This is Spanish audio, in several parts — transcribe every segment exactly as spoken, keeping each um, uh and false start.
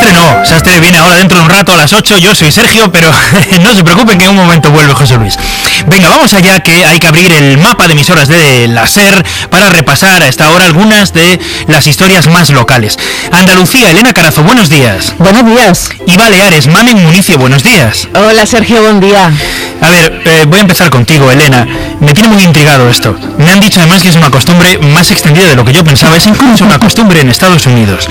Sastre no, Sastre viene ahora dentro de un rato a las ocho, yo soy Sergio, pero no se preocupen que en un momento vuelve José Luis. Venga, vamos allá, que hay que abrir el mapa de emisoras de la SER para repasar a esta hora algunas de las historias más locales. Andalucía, Elena Carazo, buenos días. Buenos días. Y Baleares, Mamen Municio, buenos días. Hola Sergio, buen día. A ver, eh, voy a empezar contigo, Elena. Me tiene muy intrigado esto. Me han dicho además que es una costumbre más extendida de lo que yo pensaba, es incluso una costumbre en Estados Unidos.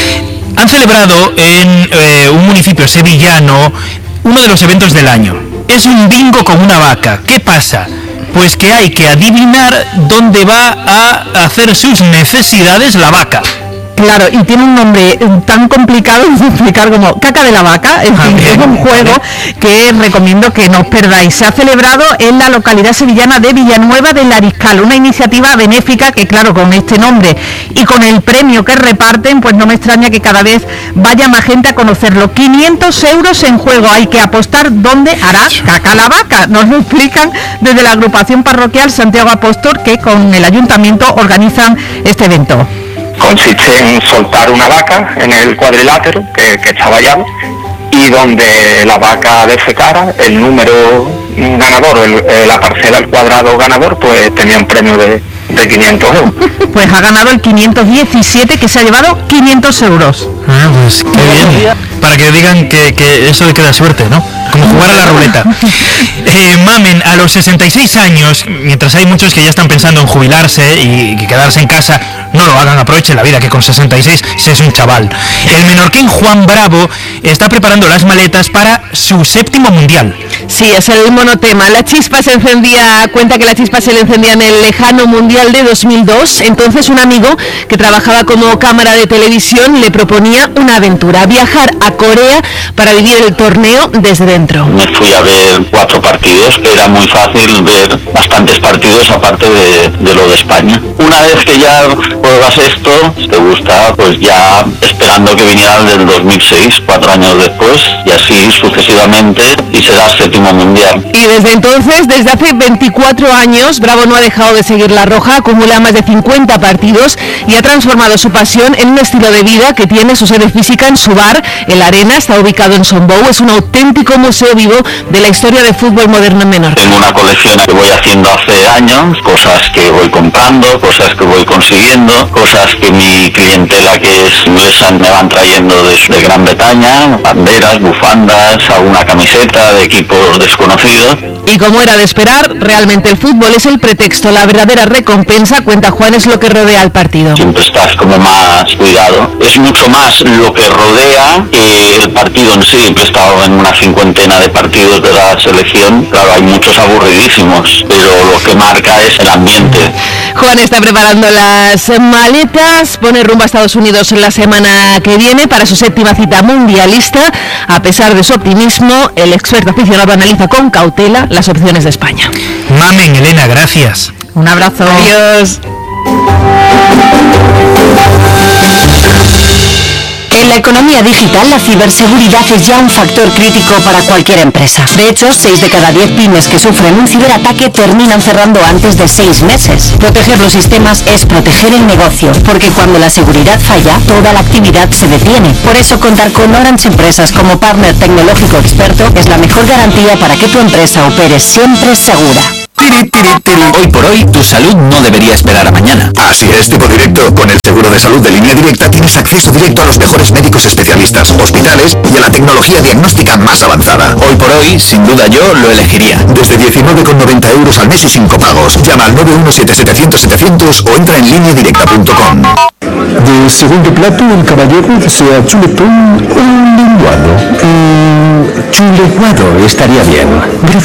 Han celebrado en eh, un municipio sevillano uno de los eventos del año. Es un bingo con una vaca. ¿Qué pasa? Pues que hay que adivinar dónde va a hacer sus necesidades la vaca. Claro, y tiene un nombre tan complicado de explicar como Caca de la Vaca. En fin, es un juego que recomiendo que no os perdáis. Se ha celebrado en la localidad sevillana de Villanueva del Ariscal, una iniciativa benéfica que, claro, con este nombre y con el premio que reparten, pues no me extraña que cada vez vaya más gente a conocerlo. quinientos euros en juego, hay que apostar dónde hará caca la vaca. Nos lo explican desde la agrupación parroquial Santiago Apóstol, que con el ayuntamiento organizan este evento. Consiste en soltar una vaca en el cuadrilátero que, que está vallado, y donde la vaca defecara, el número ganador, el, la parcela al cuadrado ganador, pues tenía un premio de, de quinientos euros. Pues ha ganado el quinientos diecisiete, que se ha llevado quinientos euros. Ah, pues qué bien. Para que digan que, que eso le queda suerte, ¿no? Como jugar a la ruleta. Eh, Mamen, a los sesenta y seis años, mientras hay muchos que ya están pensando en jubilarse y, y quedarse en casa, no lo hagan, aprovechen la vida, que con sesenta y seis se es un chaval. El menorquín Juan Bravo está preparando las maletas para su séptimo mundial. Sí, es el monotema. La chispa se encendía, cuenta que la chispa se le encendía en el lejano mundial de dos mil dos. Entonces un amigo que trabajaba como cámara de televisión le proponía una aventura, viajar a Corea para vivir el torneo desde dentro. Me fui a ver cuatro partidos, era muy fácil ver bastantes partidos aparte de, de lo de España. Una vez que ya pruebas esto, te gusta, pues ya esperando que viniera el del dos mil seis, cuatro años después, y así sucesivamente, y será el séptimo mundial. Y desde entonces, desde hace veinticuatro años, Bravo no ha dejado de seguir la roja, acumula más de cincuenta partidos y ha transformado su pasión en un estilo de vida que tiene su sede física en su bar, en la Arena, está ubicado en Son Bou, es un auténtico museo vivo de la historia del fútbol moderno en Menorca. Tengo una colección que voy haciendo hace años, cosas que voy comprando, cosas que voy consiguiendo, cosas que mi clientela que es inglesa me van trayendo desde Gran Bretaña, banderas, bufandas, alguna camiseta de equipos desconocidos. Y como era de esperar, realmente el fútbol es el pretexto, la verdadera recompensa, cuenta Juan, es lo que rodea al partido. Siempre estás como más cuidado, es mucho más lo que rodea que el partido en sí. Siempre he estado en una cincuentena de partidos de la selección, claro, hay muchos aburridísimos, pero lo que marca es el ambiente. Juan está preparando las maletas, pone rumbo a Estados Unidos la semana que viene para su séptima cita mundialista. A pesar de su optimismo, el experto aficionado analiza con cautela las opciones de España. Mamen, Elena, gracias. Un abrazo. Adiós. En la economía digital, la ciberseguridad es ya un factor crítico para cualquier empresa. De hecho, seis de cada diez pymes que sufren un ciberataque terminan cerrando antes de seis meses. Proteger los sistemas es proteger el negocio, porque cuando la seguridad falla, toda la actividad se detiene. Por eso, contar con Orange Empresas como partner tecnológico experto es la mejor garantía para que tu empresa opere siempre segura. Tiri, tiri, tiri. Hoy por hoy, tu salud no debería esperar a mañana. Así es, tipo directo. Con el seguro de salud de Línea Directa tienes acceso directo a los mejores médicos especialistas, hospitales y a la tecnología diagnóstica más avanzada. Hoy por hoy, sin duda yo lo elegiría. Desde diecinueve con noventa euros al mes y cinco pagos. Llama al nueve uno siete setecientos setecientos o entra en línea directa punto com. De segundo plato, el caballero desea chuletón o lenguado. Eh, chuleguado estaría bien. Gracias.